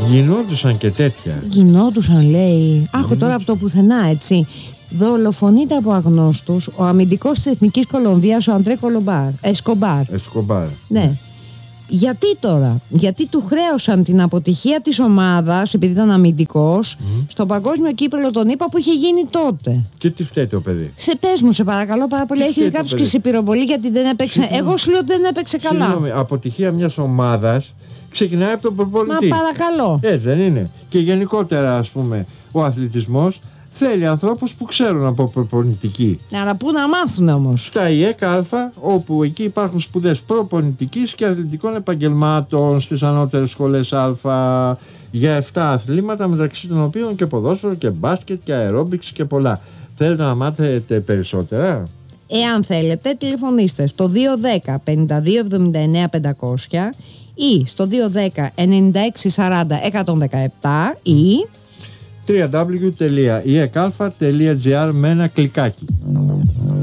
Γινόντουσαν και τέτοια. Γινόντουσαν, λέει. Άκου τώρα από το πουθενά, έτσι. Δολοφονείται από αγνώστους ο αμυντικός της Εθνικής Κολομβίας, ο Αντρέ Εσκομπάρ. Ναι. Γιατί τώρα? Γιατί του χρέωσαν την αποτυχία της ομάδας, επειδή ήταν αμυντικός, στο παγκόσμιο κύπελλο των ΗΠΑ που είχε γίνει τότε. Και τι φταίει ο παιδί? Σε πες μου, σε παρακαλώ πάρα πολύ. Έχει κάποιος και σε πυροβολή γιατί δεν έπαιξε. Εγώ σου λέω ότι δεν έπαιξε καλά. Συγγνώμη, αποτυχία μιας ομάδας ξεκινάει από τον προπονητή. Μα παρακαλώ. Έτσι δεν είναι? Και γενικότερα, ας πούμε, ο αθλητισμός θέλει ανθρώπους που ξέρουν από προπονητική. Αλλά πού να μάθουν όμως? Στα ΙΕΚ Α, όπου εκεί υπάρχουν σπουδές προπονητικής και αθλητικών επαγγελμάτων, στις ανώτερες σχολές Α, για 7 αθλήματα, μεταξύ των οποίων και ποδόσφαιρο και μπάσκετ και αερόμπιξ και πολλά. Θέλετε να μάθετε περισσότερα? Εάν θέλετε, τηλεφωνήστε στο 210 52 79 500 ή στο 210 96 40 117 ή www.iecalfa.gr με ένα κλικάκι.